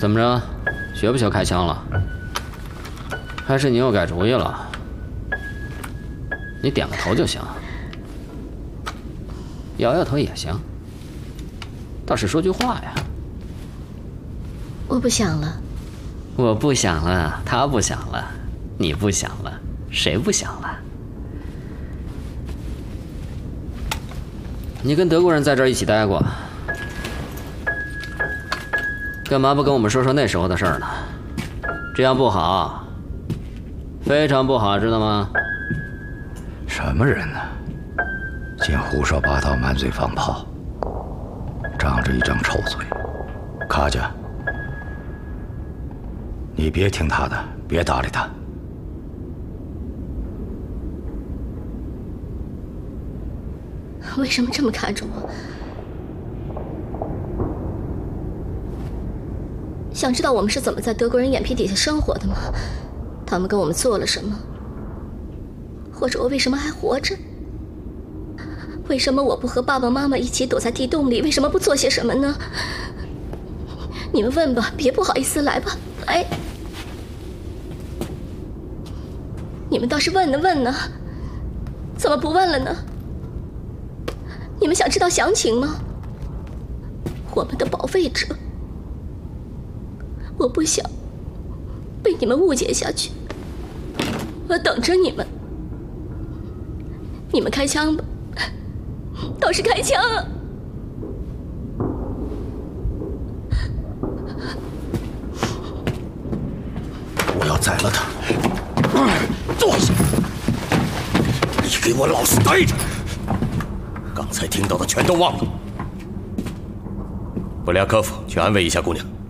怎么着，学不学开枪了？还是你又改主意了？你点个头就行，摇摇头也行，倒是说句话呀。 我不想了。 我不想了，他不想了，你不想了，谁不想了？你跟德国人在这儿一起待过，干嘛不跟我们说说那时候的事儿呢？这样不好，非常不好，知道吗？ 什么人呢？竟胡说八道，满嘴放炮，长着一张臭嘴。卡家，你别听他的，别搭理他。 为什么这么看着我？想知道我们是怎么在德国人眼皮底下生活的吗？他们跟我们做了什么？或者我为什么还活着？为什么我不和爸爸妈妈一起躲在地洞里？为什么不做些什么呢？你们问吧，别不好意思，来吧，来。你们倒是问呢，怎么不问了呢？你们想知道详情吗？我们的保卫者，我不想被你们误解下去，我等着你们。你们开枪吧，倒是开枪啊！ 我要宰了他！坐下！你给我老实待着！刚才听到的全都忘了。 布列科夫，去安慰一下姑娘。